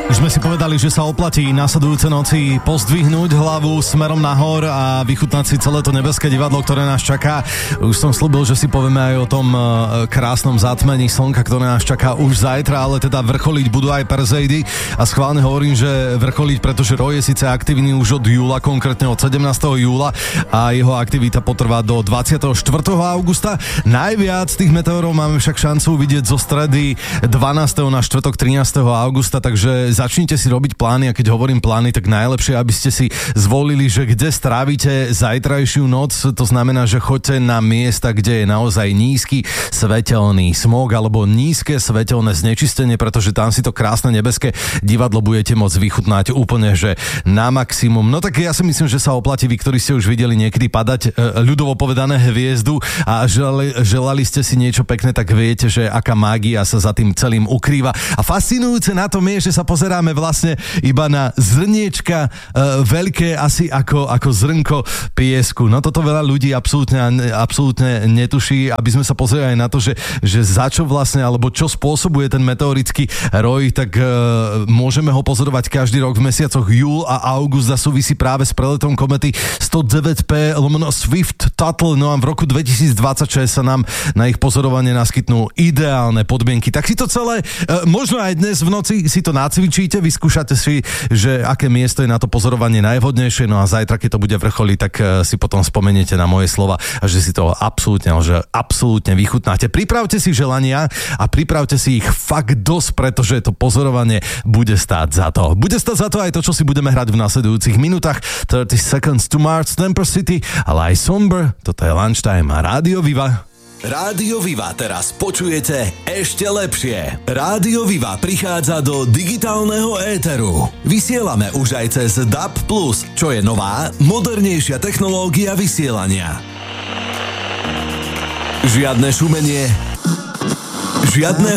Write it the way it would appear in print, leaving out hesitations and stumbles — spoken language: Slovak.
Už sme si povedali, že sa oplatí nasledujúce noci pozdvihnúť hlavu smerom nahor a vychutnať si celé to nebeské divadlo, ktoré nás čaká. Už som slúbil, že si povieme aj o tom krásnom zatmení slnka, ktoré nás čaká už zajtra, ale teda vrcholiť budú aj Perseidy a schválne hovorím, že vrcholiť, pretože Roy je síce aktívny už od júla, konkrétne od 17. júla a jeho aktivita potrvá do 24. augusta. Najviac tých meteorov máme však šancu vidieť zo stredy 12. na štvrtok 13. augusta, takže začnite si robiť plány a keď hovorím plány, tak najlepšie, aby ste si zvolili, že kde strávite zajtrajšiu noc, to znamená, že choďte na miesta, kde je naozaj nízky svetelný smog alebo nízke svetelné znečistenie, pretože tam si to krásne nebeské divadlo budete môcť vychutnať úplne, že na maximum. No tak ja si myslím, že sa oplatí, vy, ktorí ste už videli niekedy padať ľudovo povedané hviezdu a želali ste si niečo pekné, tak viete, že aká mágia sa za tým celým ukrýva. A fascinujúce na tom je, že sa pozeráme vlastne iba na zrniečka veľké asi ako zrnko piesku. No toto veľa ľudí absolútne netuší, aby sme sa pozerali aj na to, že za čo vlastne, alebo čo spôsobuje ten meteorický roj, tak môžeme ho pozorovať každý rok v mesiacoch júl a august a súvisí práve s preletom komety 109P/Swift-Tuttle. No a v roku 2026 sa nám na ich pozorovanie naskytnú ideálne podmienky. Tak si to celé, možno aj dnes v noci si to nacvičíte, vyskúšate si, že aké miesto je na to pozorovanie najvhodnejšie, no a zajtra, keď to bude vrcholiť, tak si potom spomeniete na moje slova a že si to absolútne vychutnáte. Pripravte si želania a pripravte si ich fakt dosť, pretože to pozorovanie bude stáť za to. Bude stáť za to aj to, čo si budeme hrať v nasledujúcich minútach. 30 Seconds to Mars, Temper City, ale aj Somber, toto je Lunchtime a Rádio Viva. Rádio Viva teraz počujete ešte lepšie. Rádio Viva prichádza do digitálneho éteru. Vysielame už aj cez DAB+, čo je nová, modernejšia technológia vysielania. Žiadne šumenie, žiadne